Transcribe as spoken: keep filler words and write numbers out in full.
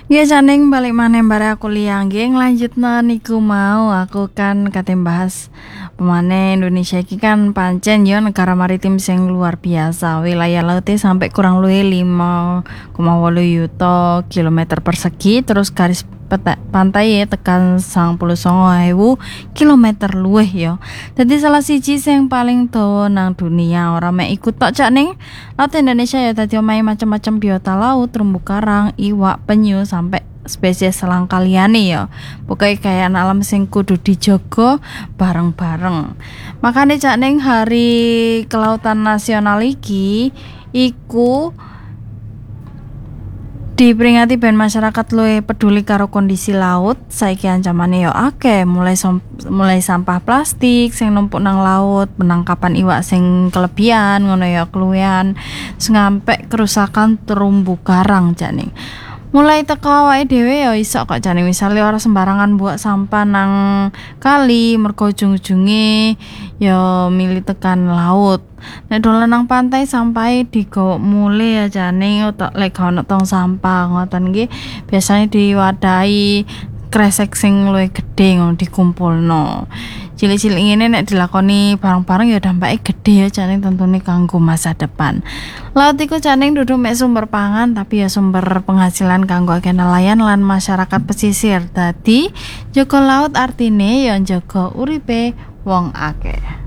Ya Caning balik maneh bare aku liang nggih nglanjutno niku mau aku kan kate bahas pemane Indonesia iki kan pancen yo negara maritim sing luar biasa. Wilayah lautnya sampai kurang luwih lima koma wolu yuta kilometer persegi terus garis peta, pantai ya tekan sangang puluh sanga ewu kilometer luwih yo. Dadi salah siji sing paling dawa nang dunia ora mek ikut tok Cak Ning. Laut Indonesia ya dadi omahe macam-macam biota laut, terumbu karang, iwak, penyu sampai spesies selangka liyane ya. Pokoke kayak alam sing kudu dijogo bareng-bareng. Makanya Cak Ning hari kelautan nasional iki iku diperingati ben masyarakat luwih peduli karo kondisi laut. Saiki ancamane yo akeh, mulai som- mulai sampah plastik sing numpuk nang laut, penangkapan iwak sing kelebihan ngono ya keluwehan, sampai kerusakan terumbu karang Cak Ning. Mulai teko awake dhewe ya iso kok jane misale ora sembarangan buang sampah nang kali mergo ujung-ujunge ya mili tekan laut. Nek dolan nang pantai sampahe digawa mule ya jane otak lek ono tong sampah ngoten nggih biasanya diwadahi kresek sing luwih gedhe ngono dikumpulno. Cilik-cilik ngene nek dilakoni bareng-bareng ya dampake gedhe ya jane tentune kanggo masa depan. Laut iku jane dudu mek sumber pangan tapi ya sumber penghasilan kanggo akeh nelayan lan masyarakat pesisir. Dadi jaga laut artine ya jaga uripe wong akeh.